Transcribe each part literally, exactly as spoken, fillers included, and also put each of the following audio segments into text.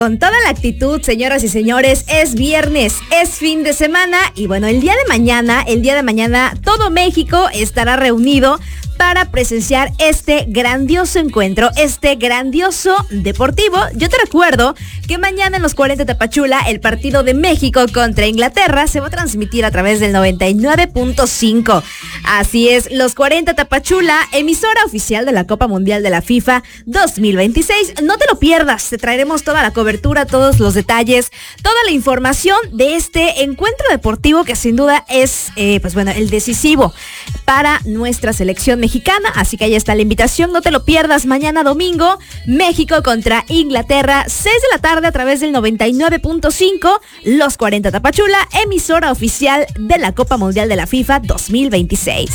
Con toda la actitud, señoras y señores, es viernes, es fin de semana y bueno, el día de mañana, el día de mañana, todo México estará reunido para presenciar este grandioso encuentro, este grandioso deportivo. Yo te recuerdo que mañana en los cuarenta Tapachula, el partido de México contra Inglaterra se va a transmitir a través del noventa y nueve punto cinco. Así es, los cuarenta Tapachula, emisora oficial de la Copa Mundial de la FIFA dos mil veintiséis. No te lo pierdas, te traeremos toda la cobertura, todos los detalles, toda la información de este encuentro deportivo que sin duda es, eh, pues bueno, el decisivo para nuestra selección mexicana. Así que ahí está la invitación, no te lo pierdas. Mañana domingo, México contra Inglaterra, seis de la tarde a través del noventa y nueve punto cinco, los cuarenta Tapachula, emisora oficial de la Copa Mundial de la FIFA dos mil veintiséis.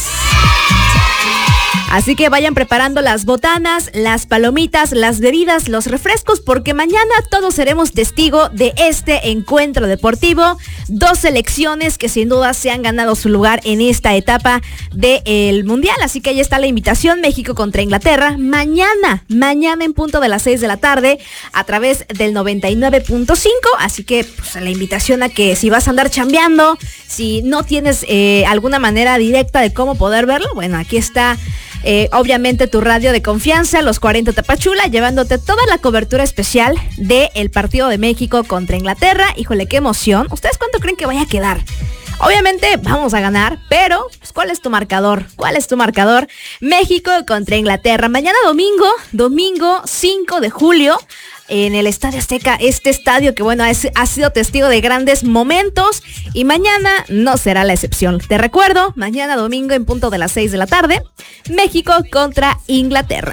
Así que vayan preparando las botanas, las palomitas, las bebidas, los refrescos, porque mañana todos seremos testigo de este encuentro deportivo. Dos selecciones que sin duda se han ganado su lugar en esta etapa del Mundial. Así que ahí está la invitación, México contra Inglaterra. Mañana, mañana en punto de las seis de la tarde a través del noventa y nueve punto cinco. Así que pues, la invitación a que si vas a andar chambeando, si no tienes eh, alguna manera directa de cómo poder verlo, bueno, aquí está. Eh, obviamente tu radio de confianza, los cuarenta Tapachula, llevándote toda la cobertura especial del partido de México contra Inglaterra. Híjole, qué emoción. ¿Ustedes cuánto creen que vaya a quedar? Obviamente vamos a ganar, pero pues, ¿cuál es tu marcador? ¿Cuál es tu marcador? México contra Inglaterra. Mañana domingo, domingo cinco de julio, en el Estadio Azteca, este estadio que bueno, es, ha sido testigo de grandes momentos y mañana no será la excepción. Te recuerdo, mañana domingo en punto de las seis de la tarde, México contra Inglaterra.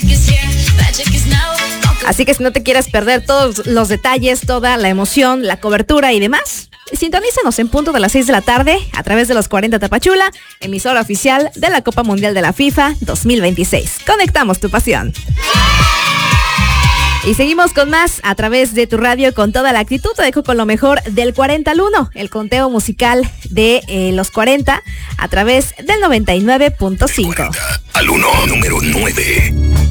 Así que si no te quieres perder todos los detalles, toda la emoción, la cobertura y demás, sintonízanos en punto de las seis de la tarde a través de los cuarenta Tapachula, emisora oficial de la Copa Mundial de la FIFA dos mil veintiséis. Conectamos tu pasión. Y seguimos con más a través de tu radio con toda la actitud. Te dejo con lo mejor del cuarenta al uno, el conteo musical de eh, los cuarenta a través del noventa y nueve punto cinco. Al uno, número nueve.